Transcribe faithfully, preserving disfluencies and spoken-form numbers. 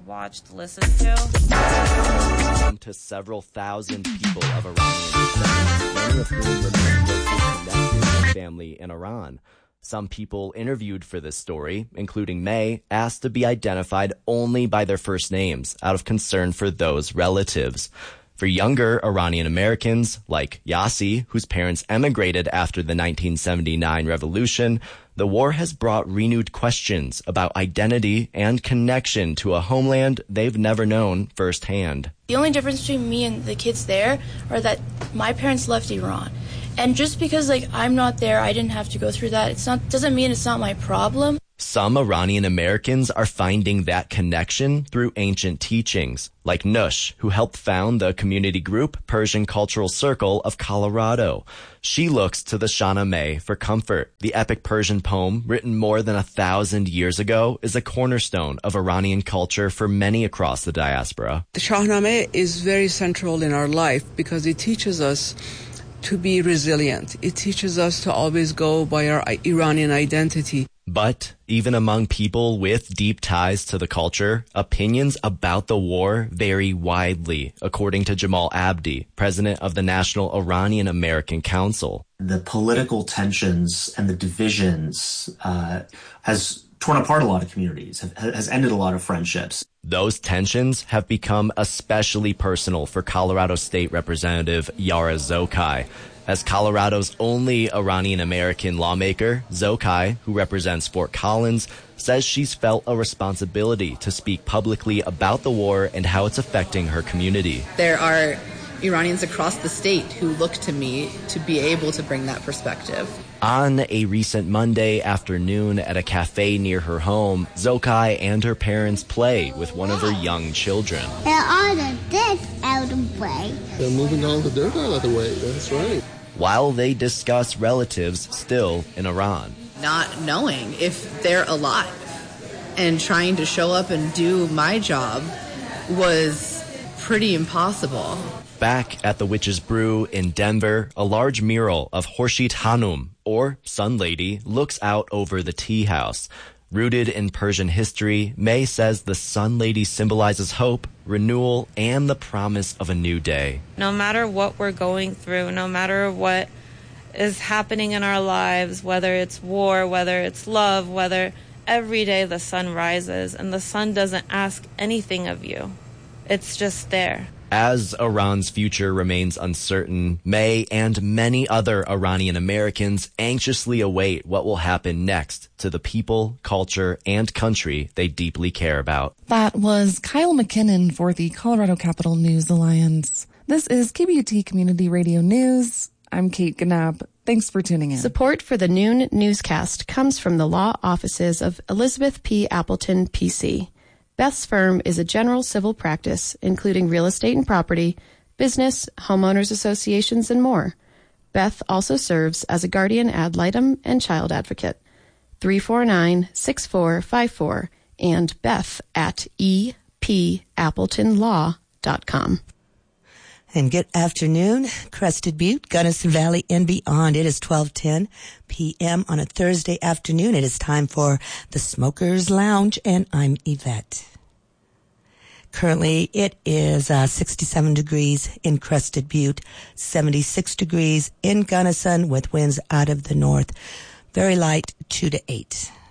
watched, listened to. To several thousand people of Iranian descent, many of whom remain closely connected with family in Iran. Some people interviewed for this story, including May, asked to be identified only by their first names out of concern for those relatives. For younger Iranian Americans, like Yassi, whose parents emigrated after the nineteen seventy-nine revolution, the war has brought renewed questions about identity and connection to a homeland they've never known firsthand. The only difference between me and the kids there are that my parents left Iran. And just because, like, I'm not there, I didn't have to go through that, it's not doesn't mean it's not my problem. Some Iranian Americans are finding that connection through ancient teachings, like Nush, who helped found the community group Persian Cultural Circle of Colorado. She looks to the Shahnameh for comfort. The epic Persian poem, written more than a thousand years ago, is a cornerstone of Iranian culture for many across the diaspora. The Shahnameh is very central in our life because it teaches us to be resilient. It teaches us to always go by our Iranian identity. But even among people with deep ties to the culture, opinions about the war vary widely, according to Jamal Abdi, president of the National Iranian American Council. The political tensions and the divisions uh, has torn apart a lot of communities, have, has ended a lot of friendships. Those tensions have become especially personal for Colorado State Representative Yara Zokai. As Colorado's only Iranian-American lawmaker, Zokai, who represents Fort Collins, says she's felt a responsibility to speak publicly about the war and how it's affecting her community. There are Iranians across the state who look to me to be able to bring that perspective. On a recent Monday afternoon at a cafe near her home, Zokai and her parents play with one of her young children. They're all the dirt out of the way. They're moving all the dirt out of the way, that's right. While they discuss relatives still in Iran. Not knowing if they're alive and trying to show up and do my job was pretty impossible. Back at the Witch's Brew in Denver, a large mural of Khorshid Hanum, or Sun Lady, looks out over the tea house. Rooted in Persian history, May says the Sun Lady symbolizes hope, renewal, and the promise of a new day. No matter what we're going through, no matter what is happening in our lives, whether it's war, whether it's love, whether every day the sun rises and the sun doesn't ask anything of you. It's just there. As Iran's future remains uncertain, May and many other Iranian Americans anxiously await what will happen next to the people, culture, and country they deeply care about. That was Kyle McKinnon for the Colorado Capital News Alliance. This is K B U T Community Radio News. I'm Kate Gannab. Thanks for tuning in. Support for the noon newscast comes from the law offices of Elizabeth P. Appleton, P C Beth's firm is a general civil practice, including real estate and property, business, homeowners associations, and more. Beth also serves as a guardian ad litem and child advocate. three four nine, six four five four and Beth at e p appleton law dot com. And good afternoon, Crested Butte, Gunnison Valley, and beyond. It is twelve ten p.m. on a Thursday afternoon. It is time for the Smokers Lounge, and I'm Yvette. Currently, it is uh, sixty-seven degrees in Crested Butte, seventy-six degrees in Gunnison with winds out of the north. Very light, two to eight.